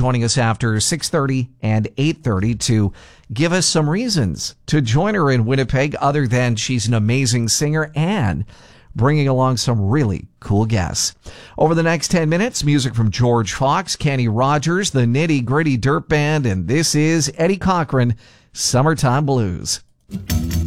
joining us after 6:30 and 8:30 to give us some reasons to join her in Winnipeg other than she's an amazing singer and bringing along some really cool guests. Over the next 10 minutes, music from George Fox, Kenny Rogers, the Nitty Gritty Dirt Band, and this is Eddie Cochran, Summertime Blues.